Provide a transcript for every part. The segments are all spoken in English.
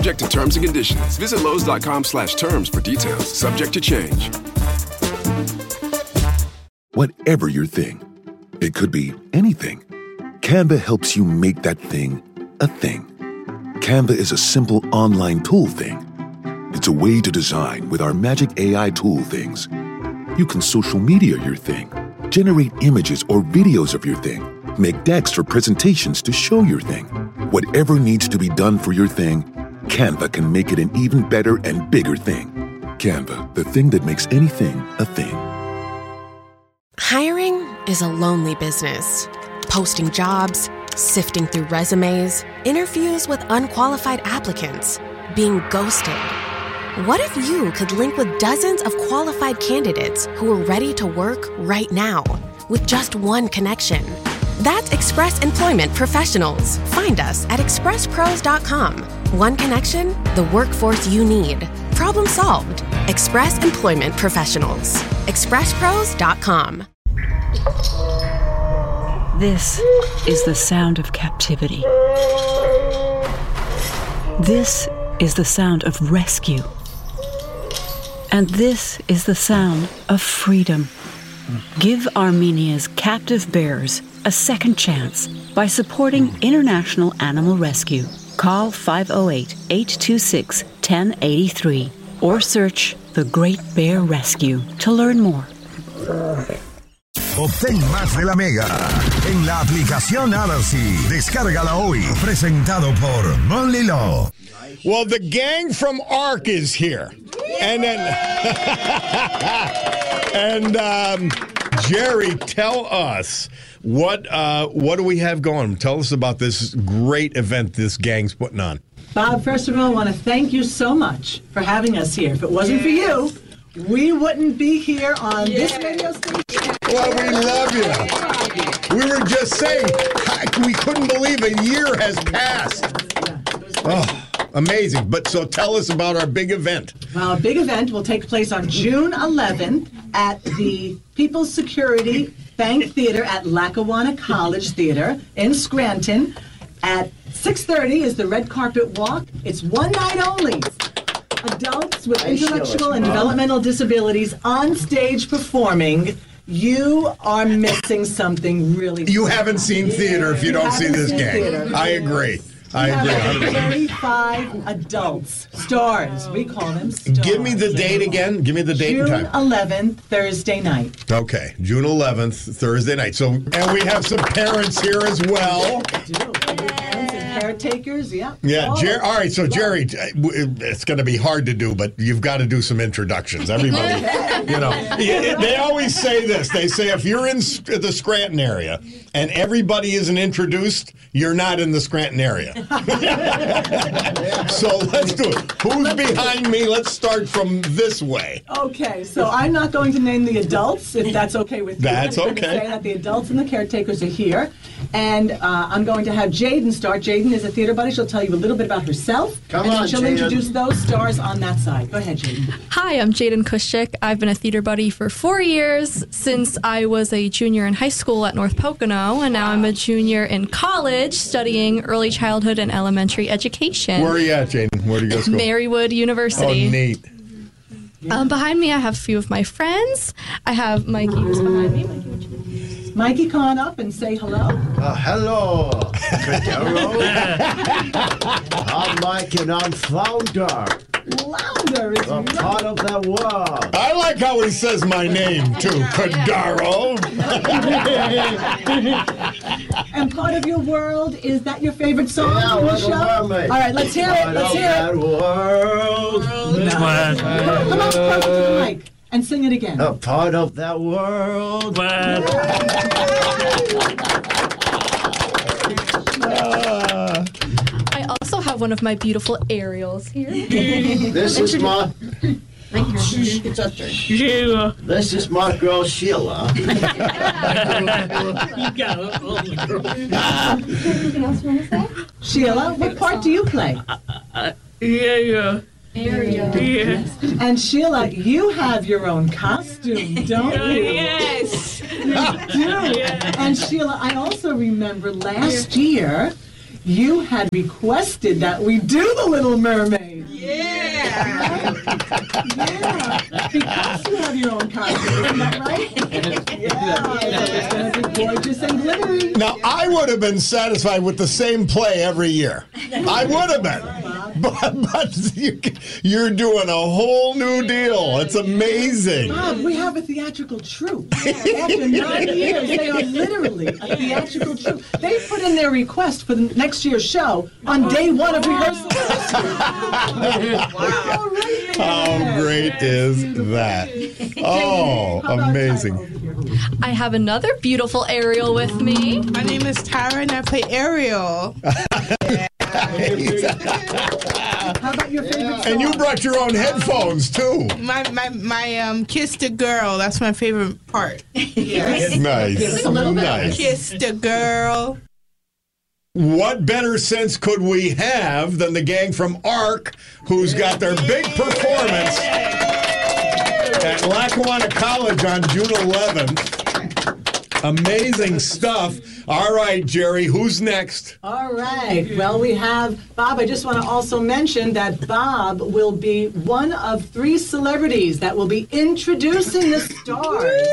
Subject to terms and conditions. Visit Lowe's.com/terms for details. Subject to change. Whatever your thing, it could be anything. Canva helps you make that thing a thing. Canva is a simple online tool thing. It's a way to design with our magic AI tool things. You can social media your thing, generate images or videos of your thing, make decks or presentations to show your thing. Whatever needs to be done for your thing, Canva can make it an even better and bigger thing. Canva, the thing that makes anything a thing. Hiring is a lonely business. Posting jobs, sifting through resumes, interviews with unqualified applicants, being ghosted. What if you could link with dozens of qualified candidates who are ready to work right now with just one connection? That's Express Employment Professionals. Find us at expresspros.com. One connection, the workforce you need. Problem solved. Express Employment Professionals. expresspros.com. This is the sound of captivity. This is the sound of rescue. And this is the sound of freedom. Give Armenia's captive bears a second chance by supporting International Animal Rescue. Call 508-826-1083 or search The Great Bear Rescue to learn more. Obtén más de la Mega en la aplicación Odyssey. Descárgala hoy. Presentado por Monly Law. Well, the gang from ARC is here. And then... Jerry, tell us, what do we have going? Tell us about this great event this gang's putting on. Bob, first of all, I want to thank you so much for having us here. If it wasn't for you, we wouldn't be here on this radio station. Well, we love you. We were just saying, we couldn't believe a year has passed. Oh, amazing. But so tell us about our big event. Well, our big event will take place on June 11th at the People's Security Bank Theater at Lackawanna College Theater in Scranton. At 6:30 is the red carpet walk. It's one night only. Adults with intellectual and developmental disabilities on stage performing. You are missing something really You haven't seen theater if you don't see this gang. I agree. I agree. 35 adults, stars. We call them stars. Give me the date again. Give me the date and time. June 11th, Thursday night. Okay, June 11th, Thursday night. So, and we have some parents here as well. Caretakers, yeah. Yeah, all right, so Jerry, it's going to be hard to do, but you've got to do some introductions. Everybody, they always say this. They say if you're in the Scranton area and everybody isn't introduced, you're not in the Scranton area. So let's do it. Who's behind me? Let's start from this way. Okay, so I'm not going to name the adults, if that's okay with you. That's I'm okay. going to say that the adults and the caretakers are here. And I'm going to have Jaden start. Jaden is a theater buddy. She'll tell you a little bit about herself. Come and on, then she'll Jaden. introduce those stars on that side. Go ahead, Jaden. Hi, I'm Jaden Kuschik. I've been a theater buddy for 4 years since I was a junior in high school at North Pocono, and now I'm a junior in college studying early childhood and elementary education. Where are you at, Jaden? Where do you go to school? Marywood University. Oh, neat. Behind me, I have a few of my friends. I have Mikey, who's behind me. Mikey, come on up and say hello. Hello, Cadero. I'm Mike and I'm founder. Louder is A part of the world. I like how he says my name, too, Cadaro. And part of your world, is that your favorite song Yeah, from the Little show? Mermaid. All right, let's hear it. Let's hear That it. world. Come on, close to the mic and sing it again. A part of that world. I also have one of my beautiful aerials here. This is my. Sheila. This is my girl Sheila. Anything else you want to say? Sheila, what part do you play? Area. And Sheila, you have your own costume, don't you? Yes. You do. And Sheila, I also remember last year you had requested that we do The Little Mermaid. Yeah. Yeah. Because you have your own costume, isn't that right? Yeah. It's going to be gorgeous and glittery. Now, I would have been satisfied with the same play every year. I would have been. But you're doing a whole new deal. It's amazing. Bob, we have a theatrical troupe. After 9 years, they are literally a theatrical troupe. They put in their request for the next year's show on day one of rehearsal. Wow. How great is that? Oh, amazing. I have another beautiful Ariel with me. My name is Tyra, and I play Ariel. How about your favorite song? And you brought your own headphones, too. My Kiss the Girl, that's my favorite part. Yes. Nice. Nice. Kiss the Girl. What better sense could we have than the gang from ARC, who's got their big performance at Lackawanna College on June 11th. Amazing stuff. All right, Jerry, who's next? All right. Well, we have Bob. I just want to also mention that Bob will be one of 3 celebrities that will be introducing the stars.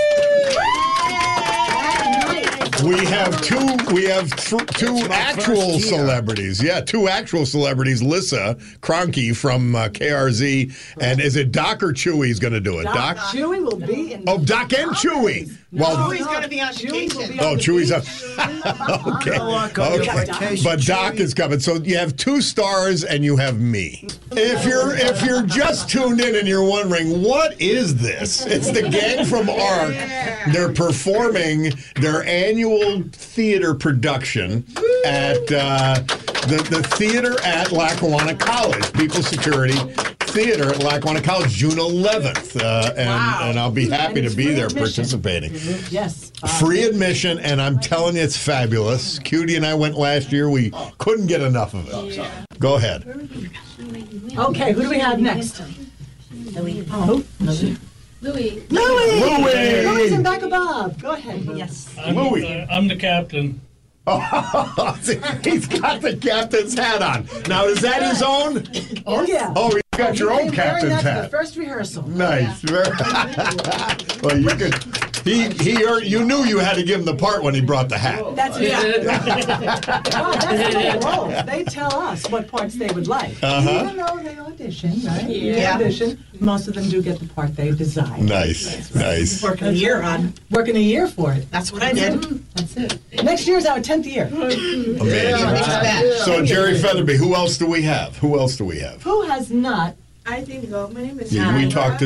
We have two actual celebrities. Yeah, 2 actual celebrities. Lissa Cronky from KRZ. And is it Doc or Chewy's going to do it? Doc Chewy will be in. Oh, Doc and Chewy. Well, Chewy's going to be on vacation. Oh, Chewy's up. Okay. But Doc is coming. So you have 2 stars and you have me. If you're just tuned in and you're wondering, what is this? It's the gang from ARC. They're performing their annual theater production at the theater at Lackawanna College, People Security Theater at Lackawanna College, June 11th. And I'll be happy to be there participating. Yes. Free admission, and I'm telling you, it's fabulous. Cutie and I went last year. We couldn't get enough of it. Yeah. Go ahead. Okay, who do we have next? Louis. Louis. Louis and Becca Bob. Go ahead. Yes. Louis. I'm the captain. He's got the captain's hat on. Now, is that his own? Oh, yeah. Oh, you got your own captain's hat. The first rehearsal. Nice. Well, you could. You knew you had to give him the part when he brought the hat. That's it. That's their role. They tell us what parts they would like. Even though they audition, right? They audition. Most of them do get the part they desire. Nice. Working a year on. Working a year for it. That's what I did. That's it. Next year's our 10th year. Amazing. So, Jerry Featherby, who else do we have? Who has not? I think my name is Tyra.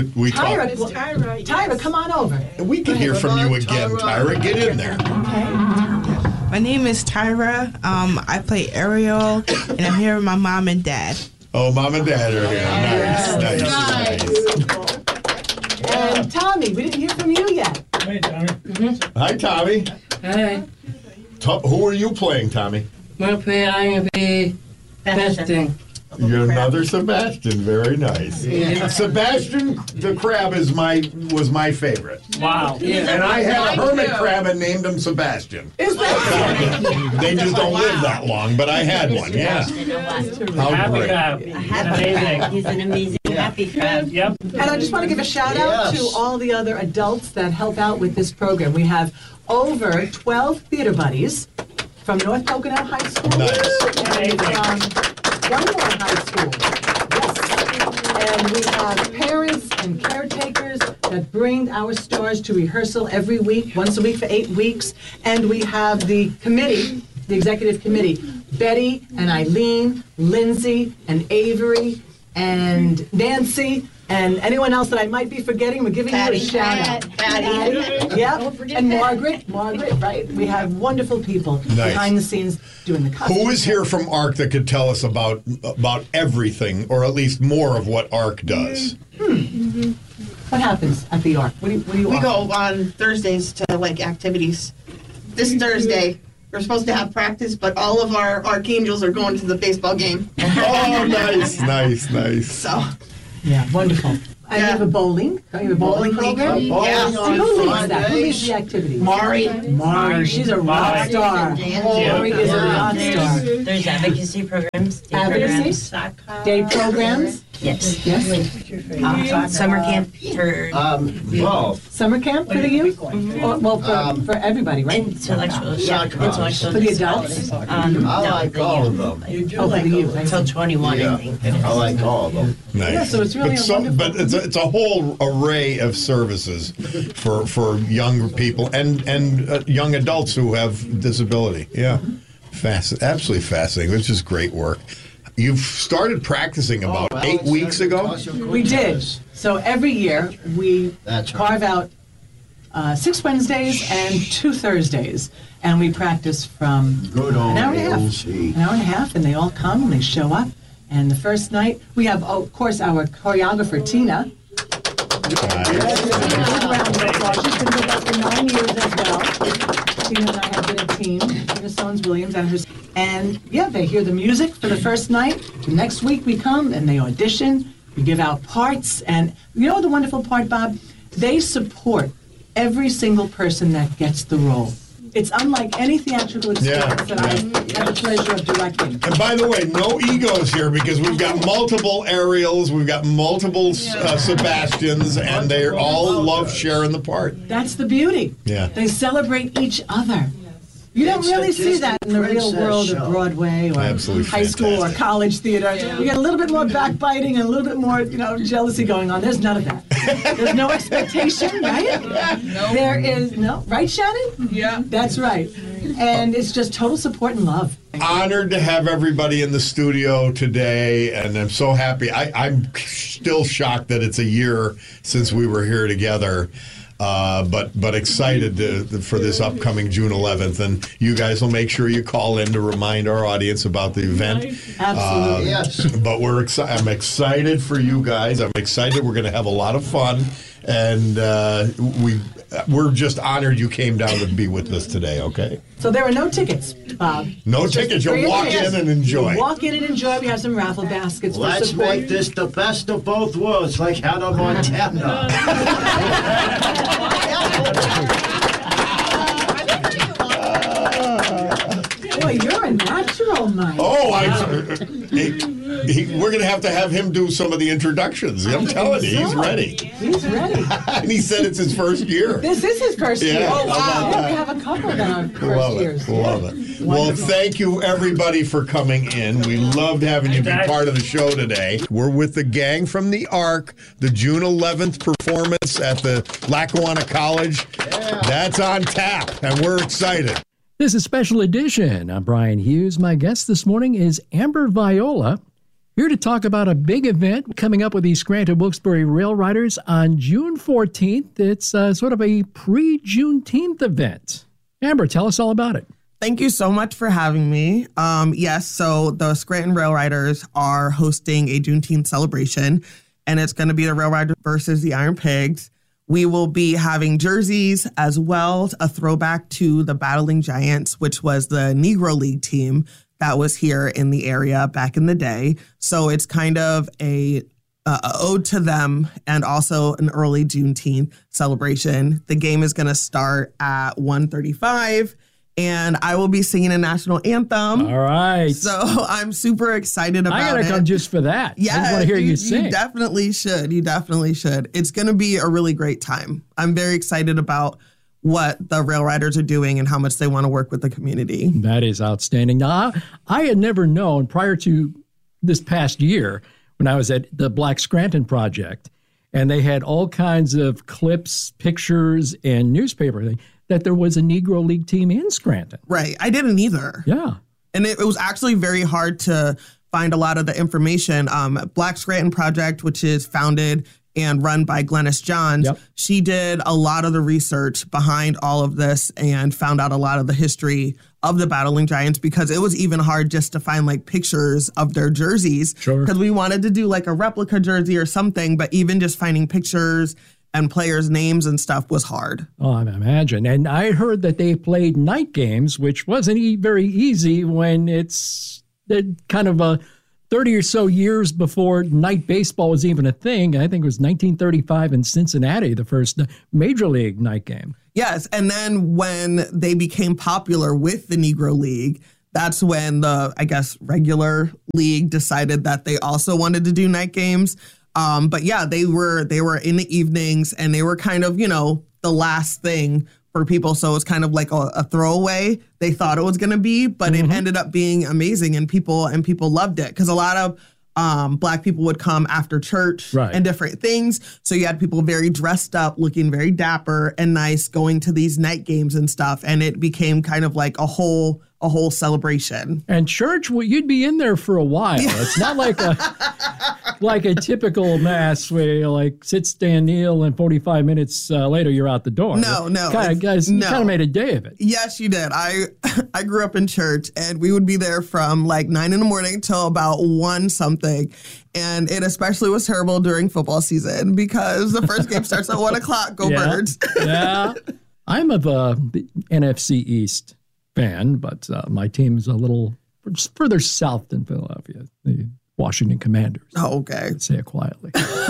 Tyra, come on over. We can hear from you again, Tyra. Get in there. Okay. My name is Tyra. I play Ariel, and I'm here with my mom and dad. Oh, mom and dad are here. Nice. And Tommy, we didn't hear from you yet. Hey, Tommy. Hi, Tommy. Hi. Who are you playing, Tommy? I'm going to be Sebastian. You're another Sebastian. Very nice. Yeah. Sebastian the crab was my favorite. Wow. Yeah. And I had a hermit crab and named him Sebastian. Is that They just don't live that long, but I had one. Yeah. How great. Amazing. He's an amazing happy crab. Yep. And I just want to give a shout out to all the other adults that help out with this program. We have over 12 theater buddies from North Pocono High School. Nice. And from Dunmore High School. Yes. And we have parents and caretakers that bring our stars to rehearsal every week, once a week for 8 weeks. And we have the committee, the executive committee, Betty and Eileen, Lindsay and Avery and Nancy and anyone else that I might be forgetting. We're giving you a shout out. Patty. Yep. And Margaret, right? We have wonderful people behind the scenes doing the costumes. Who is here from ARC that could tell us about everything, or at least more of what ARC does? What happens at the ARC? What do you We go on Thursdays to activities. This Thursday, we're supposed to have practice, but all of our Archangels are going to the baseball game. Oh, nice. So. Yeah, wonderful. And you have a bowling. You have a bowling program? Yeah. Who leads that? Who leads the activities? Mari. She's a rock star. Mari is a rock star. There's advocacy programs. Day programs? Yes. Yes. Summer camp for Summer camp for the youth? For everybody, right? Intellectual. For the adults? I like all of them. Oh, for the youth. Until 21, I think. I like all of them. Nice. Yeah, so it's really but it's a whole array of services for young people and young adults who have disability. Yeah, absolutely fascinating. It's just great work. You've started practicing about 8 weeks ago? We did. So every year we carve out 6 Wednesdays and 2 Thursdays, and we practice from an hour and a half, and they all come and they show up. And the first night we have, of course, our choreographer Tina. She's been with us for 9 years as well. Tina and I have been a team. Tina Sones-Williams and her. And yeah, they hear the music for the first night. The next week we come and they audition. We give out parts. And you know the wonderful part, Bob? They support every single person that gets the role. It's unlike any theatrical experience that I had the pleasure of directing. And by the way, no egos here because we've got multiple Ariels, we've got multiple Sebastians, and they all love sharing the part. That's the beauty. Yeah. They celebrate each other. You don't really see that in the real world of Broadway or high school or college theater. We get a little bit more backbiting and a little bit more, jealousy going on. There's none of that. There's no expectation, right? No. There is right, Shannon? Yeah. That's right. And it's just total support and love. Honored to have everybody in the studio today, and I'm so happy. I'm still shocked that it's a year since we were here together. But excited for this upcoming June 11th, and you guys will make sure you call in to remind our audience about the event. Absolutely, yes. But I'm excited for you guys. I'm excited. We're going to have a lot of fun, and we're just honored you came down to be with us today. Okay. So there are no tickets, Bob. No tickets. You'll walk in and enjoy. Walk in and enjoy. We have some raffle baskets for Let's support. make this the best of both worlds, like Hannah Montana. Boy, you're a natural, Mike. We're going to have him do some of the introductions. I'm telling you, he's ready. He's ready. And he said it's his first year. This is his first year. Oh, wow. Yeah, we have a couple that are first years. Love it. Well, thank you, everybody, for coming in. We loved having you be part of the show today. We're with the gang from the Ark, the June 11th performance at the Lackawanna College. Yeah. That's on tap, and we're excited. This is Special Edition. I'm Brian Hughes. My guest this morning is Amber Viola, here to talk about a big event coming up with the Scranton Wilkes-Barre Rail Riders on June 14th. It's sort of a pre-Juneteenth event. Amber, tell us all about it. Thank you so much for having me. Yes, so the Scranton Rail Riders are hosting a Juneteenth celebration, and it's going to be the Rail Riders versus the Iron Pigs. We will be having jerseys as well, a throwback to the Battling Giants, which was the Negro League team that was here in the area back in the day. So it's kind of a ode to them and also an early Juneteenth celebration. The game is going to start at 1:35. And I will be singing a national anthem. All right. So I'm super excited about it. I got to come just for that. Yeah, I just want to hear you sing. You definitely should. You definitely should. It's going to be a really great time. I'm very excited about what the Rail Riders are doing and how much they want to work with the community. That is outstanding. Now, I had never known prior to this past year when I was at the Black Scranton Project, and they had all kinds of clips, pictures, and newspaper things, that there was a Negro League team in Scranton. Right. I didn't either. Yeah. And it was actually very hard to find a lot of the information. Black Scranton Project, which is founded and run by Glennis Johns, she did a lot of the research behind all of this and found out a lot of the history of the Battling Giants, because it was even hard just to find like pictures of their jerseys. Sure. Because we wanted to do like a replica jersey or something, but even just finding pictures and players' names and stuff was hard. Oh, I imagine. And I heard that they played night games, which wasn't very easy when it's kind of a 30 or so years before night baseball was even a thing. I think it was 1935 in Cincinnati, the first Major League night game. Yes, and then when they became popular with the Negro League, that's when the, I guess, regular league decided that they also wanted to do night games. But yeah, they were in the evenings, and they were kind of, the last thing for people. So it was kind of like a throwaway. They thought it was going to be, but it ended up being amazing, and people loved it, because a lot of Black people would come after church and different things. So you had people very dressed up, looking very dapper and nice, going to these night games and stuff. And it became kind of like a whole celebration. And church, well, you'd be in there for a while. It's not like a typical mass where you like sit, stand, kneel, and 45 minutes later you're out the door. No. You kind of made a day of it. Yes, you did. I grew up in church, and we would be there from like 9 a.m. till about 1 something. And it especially was terrible during football season, because the first game starts at 1 o'clock. Go Birds. Yeah. I'm of the NFC East fan, but my team is a little further south than Philadelphia, the Washington Commanders. Oh, okay. Let's say it quietly.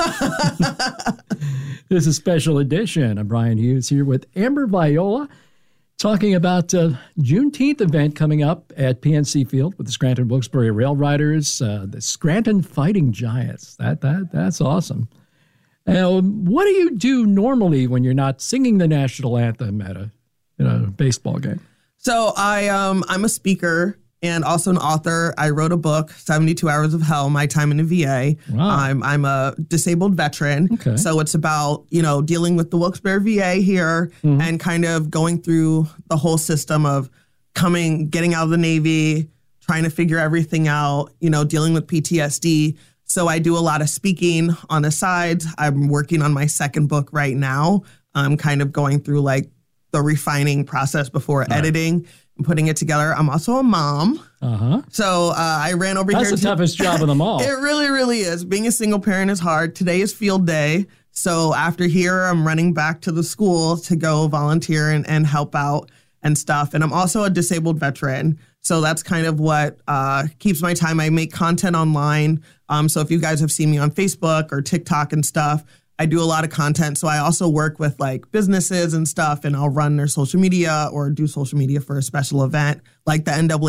This is a special edition. I'm Brian Hughes here with Amber Viola, talking about Juneteenth event coming up at PNC Field with the Scranton Wilkes-Barre Rail Riders, the Scranton Fighting Giants. That's awesome. What do you do normally when you're not singing the national anthem at a baseball game? So I'm a speaker and also an author. I wrote a book, 72 Hours of Hell, My Time in the VA. Wow. I'm a disabled veteran. Okay. So it's about, dealing with the Wilkes-Barre VA here and kind of going through the whole system of getting out of the Navy, trying to figure everything out, dealing with PTSD. So I do a lot of speaking on the sides. I'm working on my second book right now. I'm kind of going through like the refining process before editing and putting it together. I'm also a mom. So I ran over here. That's the toughest job of them all. It really, really is. Being a single parent is hard. Today is field day. So after here, I'm running back to the school to go volunteer and help out and stuff. And I'm also a disabled veteran. So that's kind of what keeps my time. I make content online. So if you guys have seen me on Facebook or TikTok and stuff, I do a lot of content. So I also work with like businesses and stuff, and I'll run their social media or do social media for a special event like the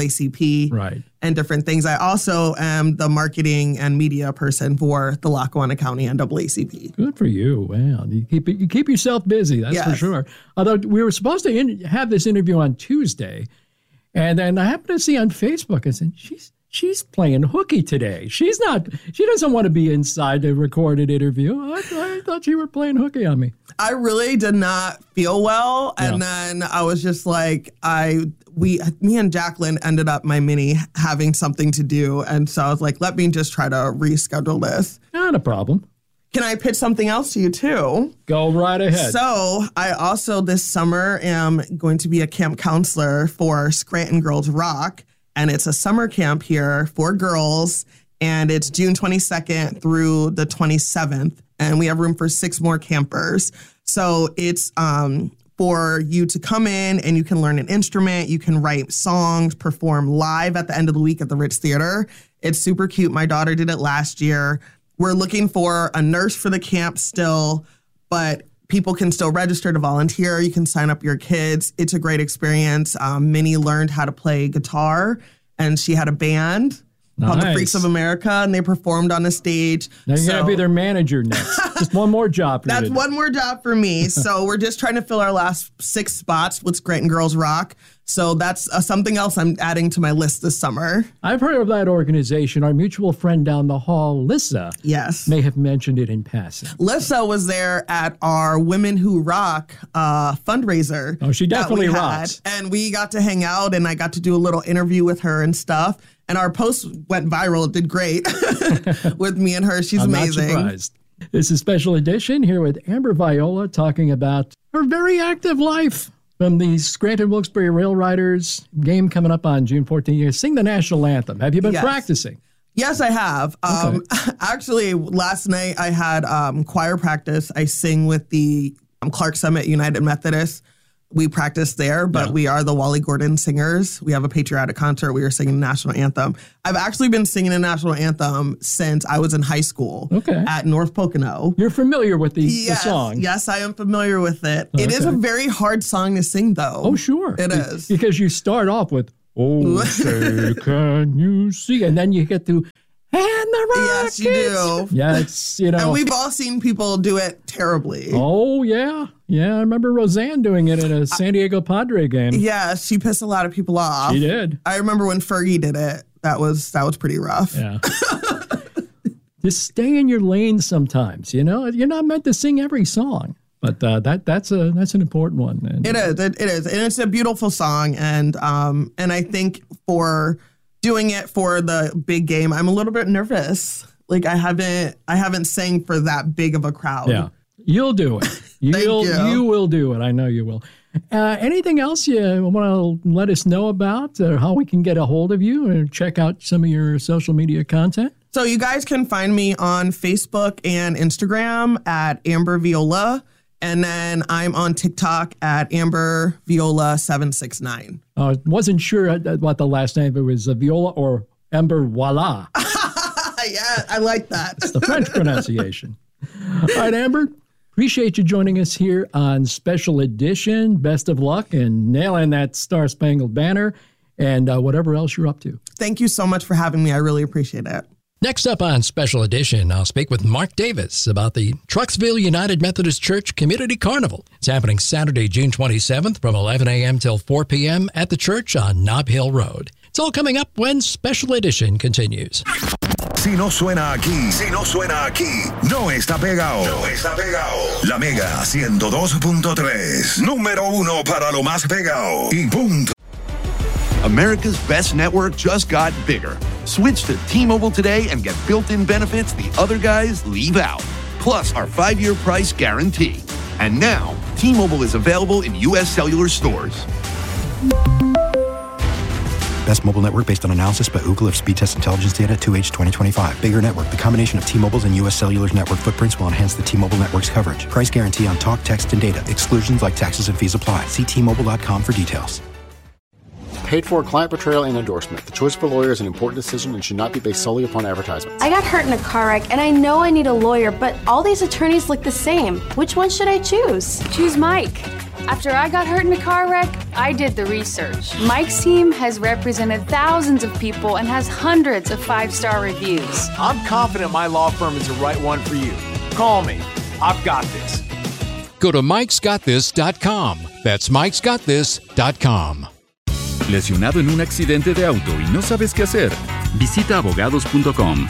NAACP and different things. I also am the marketing and media person for the Lackawanna County NAACP. Good for you. Wow. You keep yourself busy. That's for sure. Although we were supposed to have this interview on Tuesday, and then I happened to see on Facebook, I said, She's playing hooky today. She doesn't want to be inside a recorded interview. I thought you were playing hooky on me. I really did not feel well. And then I was just like, me and Jacqueline ended up my mini having something to do. And so I was like, let me just try to reschedule this. Not a problem. Can I pitch something else to you too? Go right ahead. So I also this summer am going to be a camp counselor for Scranton Girls Rock. And it's a summer camp here for girls, and it's June 22nd through the 27th, and we have room for 6 more campers. So it's for you to come in, and you can learn an instrument, you can write songs, perform live at the end of the week at the Ritz Theater. It's super cute. My daughter did it last year. We're looking for a nurse for the camp still, but people can still register to volunteer. You can sign up your kids. It's a great experience. Minnie learned how to play guitar, and she had a band called the Freaks of America, and they performed on the stage. Now you're going to be their manager next. Just one more job for you. That's one more job for me. So we're just trying to fill our last 6 spots with Scranton Girls Rock. So that's something else I'm adding to my list this summer. I've heard of that organization. Our mutual friend down the hall, Lissa, may have mentioned it in passing. Lissa was there at our Women Who Rock fundraiser. Oh, she definitely rocks. And we got to hang out, and I got to do a little interview with her and stuff. And our post went viral. It did great with me and her. She's amazing. I'm not surprised. This is a special edition here with Amber Viola talking about her very active life. From the Scranton Wilkes-Barre Rail Riders game coming up on June 14th. You sing the national anthem. Have you been practicing? Yes, I have. Actually, last night I had choir practice. I sing with the Clark Summit United Methodist. we practice there, but we are the Wally Gordon Singers. We have a patriotic concert. We are singing the national anthem. I've actually been singing the national anthem since I was in high school at North Pocono. You're familiar with the song. Yes, I am familiar with it. It is a very hard song to sing, though. Oh, sure. It is. Because you start off with, oh, say, can you see? And then you get to, and the Rockets. Yes, you do. Yes, you know. And we've all seen people do it terribly. Oh, yeah. Yeah, I remember Roseanne doing it at a San Diego Padre game. Yeah, she pissed a lot of people off. She did. I remember when Fergie did it. That was pretty rough. Yeah. Just stay in your lane sometimes, you know? You're not meant to sing every song. But that's an important one. And, it is. And it's a beautiful song. And I think for doing it for the big game, I'm a little bit nervous. Like I haven't sang for that big of a crowd. Yeah, you'll do it. You will do it. I know you will. Anything else you want to let us know about, or how we can get a hold of you or check out some of your social media content? So you guys can find me on Facebook and Instagram at Amber Viola. And then I'm on TikTok at Amber Viola 769. I wasn't sure what the last name, if it was Viola or Amber Voila. Yeah, I like that. It's the French pronunciation. All right, Amber, appreciate you joining us here on Special Edition. Best of luck in nailing that Star Spangled Banner and whatever else you're up to. Thank you so much for having me. I really appreciate it. Next up on Special Edition, I'll speak with Mark Davis about the Trucksville United Methodist Church Community Carnival. It's happening Saturday, June 27th from 11 a.m. till 4 p.m. at the church on Nob Hill Road. It's all coming up when Special Edition continues. Si no suena aquí, no está pegado. La Mega 102.3, número 1 para lo más pegado. Y punto. America's best network just got bigger. Switch to T-Mobile today and get built-in benefits the other guys leave out. Plus our 5-year price guarantee. And now, T-Mobile is available in U.S. cellular stores. Best mobile network based on analysis by Ookla of speed test intelligence data 2H 2025. Bigger network. The combination of T-Mobile's and U.S. Cellular's network footprints will enhance the T-Mobile network's coverage. Price guarantee on talk, text, and data. Exclusions like taxes and fees apply. See T-Mobile.com for details. Paid for client portrayal and endorsement. The choice of a lawyer is an important decision and should not be based solely upon advertisements. I got hurt in a car wreck, and I know I need a lawyer, but all these attorneys look the same. Which one should I choose? Choose Mike. After I got hurt in a car wreck, I did the research. Mike's team has represented thousands of people and has hundreds of 5-star reviews. I'm confident my law firm is the right one for you. Call me. I've got this. Go to mikesgotthis.com. That's mikesgotthis.com. ¿Lesionado en un accidente de auto y no sabes qué hacer? Visita abogados.com.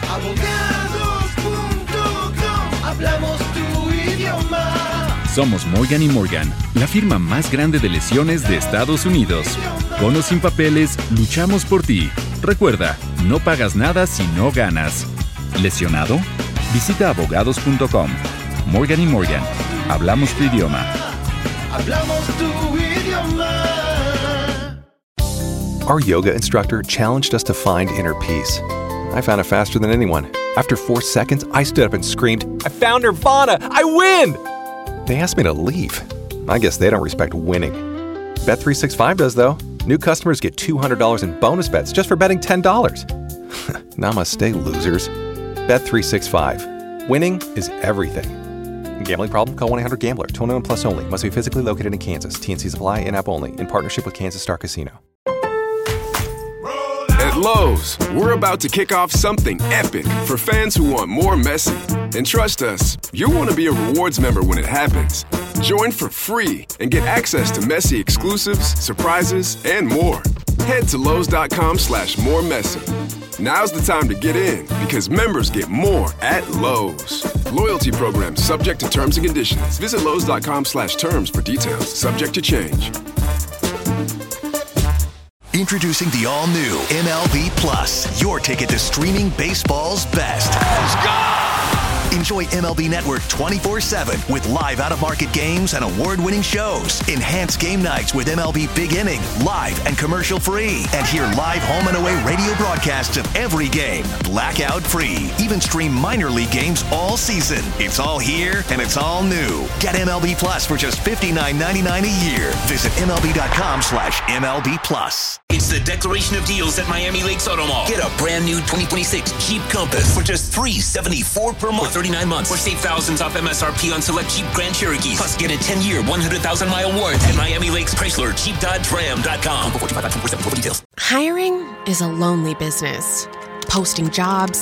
Hablamos tu idioma. Somos Morgan & Morgan, la firma más grande de lesiones de Estados Unidos. Con o sin papeles, luchamos por ti. Recuerda, no pagas nada si no ganas. ¿Lesionado? Visita abogados.com. Morgan & Morgan. Hablamos tu idioma. Hablamos tu idioma. Our yoga instructor challenged us to find inner peace. I found it faster than anyone. After 4 seconds, I stood up and screamed, "I found Nirvana! I win!" They asked me to leave. I guess they don't respect winning. Bet365 does, though. New customers get $200 in bonus bets just for betting $10. Namaste, losers. Bet365. Winning is everything. Gambling problem? Call 1-800-GAMBLER. 21 plus only. Must be physically located in Kansas. TNCs apply. In-app only. In partnership with Kansas Star Casino. At Lowe's, we're about to kick off something epic for fans who want more Messi. And trust us, you'll want to be a rewards member when it happens. Join for free and get access to Messi exclusives, surprises, and more. Head to Lowe's.com/moremessy. Now's the time to get in because members get more at Lowe's. Loyalty program subject to terms and conditions. Visit Lowe's.com/terms for details. Subject to change. Introducing the all-new MLB Plus, your ticket to streaming baseball's best. Let's go! Enjoy MLB Network 24/7 with live out-of-market games and award-winning shows. Enhance game nights with MLB Big Inning, live and commercial-free. And hear live home and away radio broadcasts of every game, blackout-free. Even stream minor league games all season. It's all here and it's all new. Get MLB Plus for just $59.99 a year. Visit MLB.com/MLB Plus. It's the declaration of deals at Miami Lakes Auto Mall. Get a brand new 2026 Jeep Compass for just $374 per month for 39 months. Or save thousands off MSRP on select Jeep Grand Cherokees. Plus, get a 10-year, 100,000-mile warranty at Miami Lakes Chrysler, Jeep.Ram.com. Hiring is a lonely business. Posting jobs,